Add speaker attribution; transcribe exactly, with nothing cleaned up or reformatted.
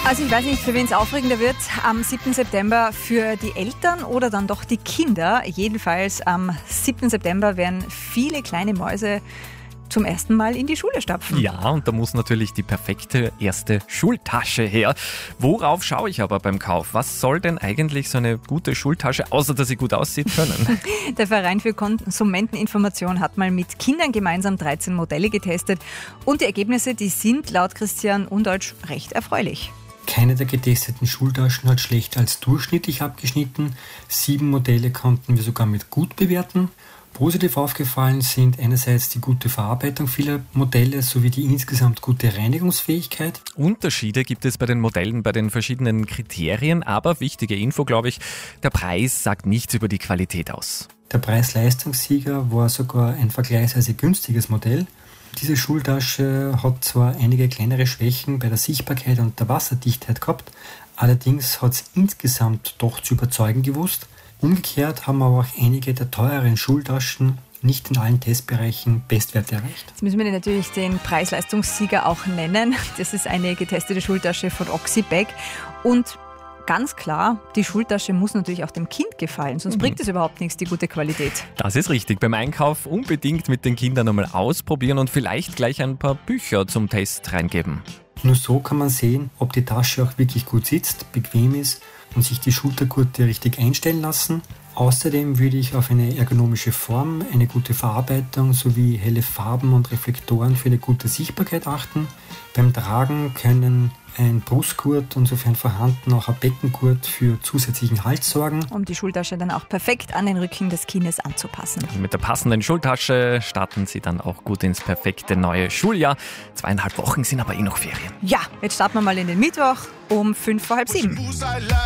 Speaker 1: Also ich weiß nicht, für wen es aufregender wird, am siebten September für die Eltern oder dann doch die Kinder. Jedenfalls am siebten September werden viele kleine Mäuse zum ersten Mal in die Schule stapfen.
Speaker 2: Ja, und da muss natürlich die perfekte erste Schultasche her. Worauf schaue ich aber beim Kauf? Was soll denn eigentlich so eine gute Schultasche, außer dass sie gut aussieht, können?
Speaker 1: Der Verein für Konsumenteninformation hat mal mit Kindern gemeinsam dreizehn Modelle getestet und die Ergebnisse, die sind laut Christian Undeutsch recht erfreulich.
Speaker 3: Keine der getesteten Schultaschen hat schlechter als durchschnittlich abgeschnitten. Sieben Modelle konnten wir sogar mit gut bewerten. Positiv aufgefallen sind einerseits die gute Verarbeitung vieler Modelle sowie die insgesamt gute Reinigungsfähigkeit.
Speaker 2: Unterschiede gibt es bei den Modellen, bei den verschiedenen Kriterien, aber wichtige Info, glaube ich, der Preis sagt nichts über die Qualität aus.
Speaker 3: Der Preis-Leistungssieger war sogar ein vergleichsweise günstiges Modell. Diese Schultasche hat zwar einige kleinere Schwächen bei der Sichtbarkeit und der Wasserdichtheit gehabt, allerdings hat es insgesamt doch zu überzeugen gewusst. Umgekehrt haben aber auch einige der teureren Schultaschen nicht in allen Testbereichen Bestwerte erreicht.
Speaker 1: Jetzt müssen wir natürlich den Preis-Leistungssieger auch nennen. Das ist eine getestete Schultasche von Oxibag. Und ganz klar, die Schultasche muss natürlich auch dem Kind gefallen, sonst mhm. bringt es überhaupt nichts, die gute Qualität.
Speaker 2: Das ist richtig. Beim Einkauf unbedingt mit den Kindern einmal ausprobieren und vielleicht gleich ein paar Bücher zum Test reingeben.
Speaker 3: Nur so kann man sehen, ob die Tasche auch wirklich gut sitzt, bequem ist und sich die Schultergurte richtig einstellen lassen. Außerdem würde ich auf eine ergonomische Form, eine gute Verarbeitung sowie helle Farben und Reflektoren für eine gute Sichtbarkeit achten. Beim Tragen können ein Brustgurt und sofern vorhanden auch ein Beckengurt für zusätzlichen Halt sorgen.
Speaker 1: Um die Schultasche dann auch perfekt an den Rücken des Kindes anzupassen.
Speaker 2: Und mit der passenden Schultasche starten Sie dann auch gut ins perfekte neue Schuljahr. Zweieinhalb Wochen sind aber eh noch Ferien.
Speaker 1: Ja, jetzt starten wir mal in den Mittwoch um fünf vor halb sieben.